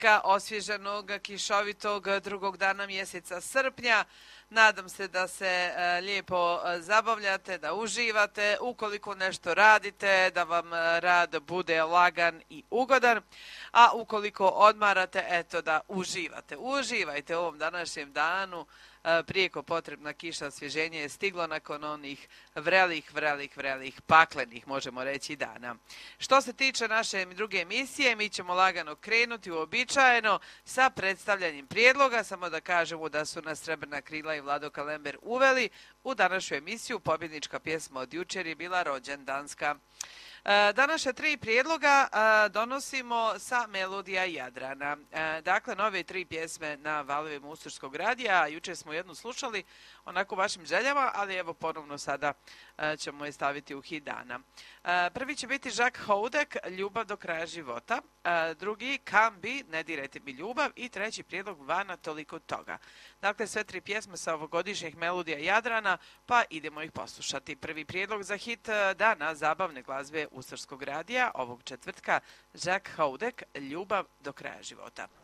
četvrtka, osvježenog, kišovitog drugog dana mjeseca srpnja. Nadam se da se lijepo zabavljate, da uživate. Ukoliko nešto radite, da vam rad bude lagan i ugodan. A ukoliko odmarate, eto da uživate. Uživajte u ovom današnjem danu. Prijeko potrebna kiša, osvježenje je stiglo nakon onih vrelih, paklenih, možemo reći, dana. Što se tiče naše druge emisije, mi ćemo lagano krenuti uobičajeno sa predstavljanjem prijedloga. Samo da kažemo da su nas Srebrna krila i Vlado Kalember uveli u današnju emisiju. Pobjednička pjesma od jučer je bila Rođendanska. Današnja 3 prijedloga donosimo sa Melodija Jadrana. Dakle, nove 3 pjesme na valovima Usturskog radija. Jučer smo jednu slušali onako vašim željama, ali evo ponovno sada ćemo je staviti u hit dana. Prvi će biti Jacques Houdek, Ljubav do kraja života. Drugi, Kambi, Ne dirajte mi ljubav. I treći prijedlog, Vana, toliko toga. Dakle, sve 3 pjesme sa ovogodišnjih Melodija Jadrana, pa idemo ih poslušati. Prvi prijedlog za hit dana zabavne glazbe Usturskog radija ovog četvrtka, Jacques Houdek, Ljubav do kraja života.